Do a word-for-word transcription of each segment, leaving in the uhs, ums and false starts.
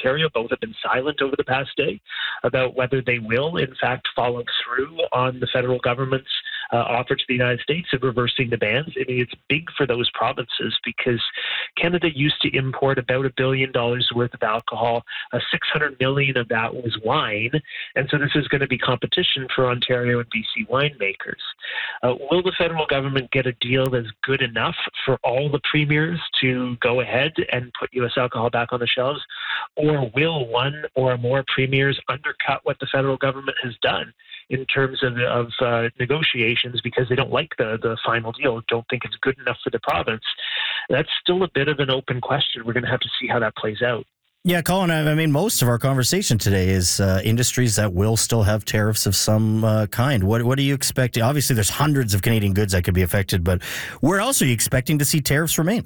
Ontario. Both have been silent over the past day about whether they will, in fact, follow through on the federal government's uh, offer to the United States of reversing the bans. I mean, it's big for those provinces because Canada used to import about a billion dollars worth of alcohol. Uh, six hundred million of that was wine. And so this is going to be competition for Ontario and B C winemakers. Uh, will the federal government get a deal that's good enough for all the premiers to go ahead and put U S alcohol back on the shelves? Or will one or more premiers undercut what the federal government has done in terms of, of uh, negotiations because they don't like the, the final deal, don't think it's good enough for the province? That's still a bit of an open question. We're going to have to see how that plays out. Yeah, Colin, I mean, most of our conversation today is uh, industries that will still have tariffs of some uh, kind. What what are you expecting? Obviously, there's hundreds of Canadian goods that could be affected, but where else are you expecting to see tariffs remain?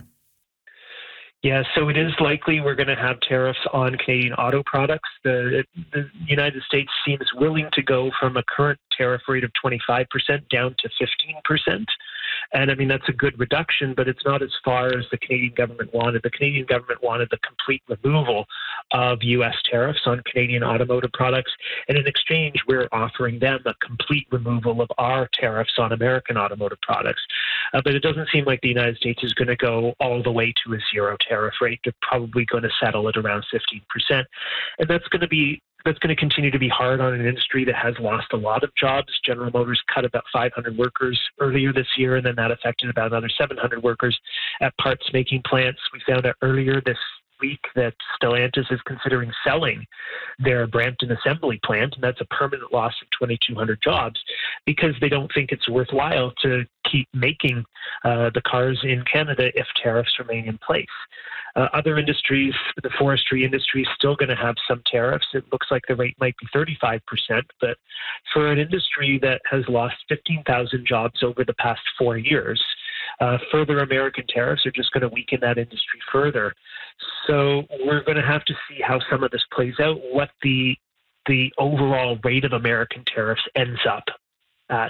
Yeah, so it is likely we're going to have tariffs on Canadian auto products. The, the United States seems willing to go from a current tariff rate of twenty-five percent down to fifteen percent. And I mean, that's a good reduction, but it's not as far as the Canadian government wanted. The Canadian government wanted the complete removal of U S tariffs on Canadian automotive products. And in exchange, we're offering them a complete removal of our tariffs on American automotive products. Uh, but it doesn't seem like the United States is going to go all the way to a zero tariff rate. They're probably going to settle at around fifteen percent. And that's going to be That's going to continue to be hard on an industry that has lost a lot of jobs. General Motors cut about five hundred workers earlier this year, and then that affected about another seven hundred workers at parts-making plants. We found out earlier this week that Stellantis is considering selling their Brampton assembly plant, and that's a permanent loss of twenty-two hundred jobs because they don't think it's worthwhile to keep making uh, the cars in Canada if tariffs remain in place. Uh, other industries, the forestry industry is still going to have some tariffs. It looks like the rate might be thirty-five percent, but for an industry that has lost fifteen thousand jobs over the past four years, uh, further American tariffs are just going to weaken that industry further. So we're going to have to see how some of this plays out, what the the overall rate of American tariffs ends up at.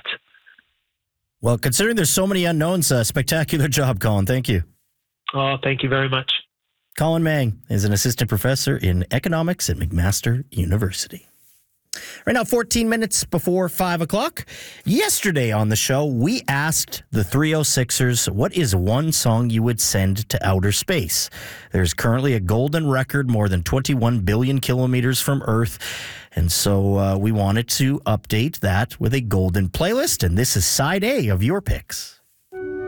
Well, considering there's so many unknowns, uh, spectacular job, Colin. Thank you. Oh, thank you very much. Colin Mang is an assistant professor in economics at McMaster University. Right now, fourteen minutes before five o'clock. Yesterday on the show, we asked the three oh sixers, what is one song you would send to outer space? There's currently a golden record more than twenty-one billion kilometers from Earth. And so uh, we wanted to update that with a golden playlist. And this is side A of your picks.